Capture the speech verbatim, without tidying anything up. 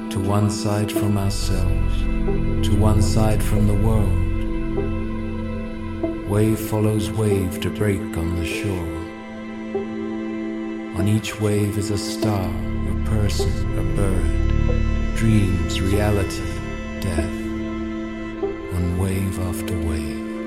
to one side from ourselves, to one side from the world. Wave follows wave to break on the shore. On each wave is a star, a person, a bird, dreams, reality, death, on wave after wave.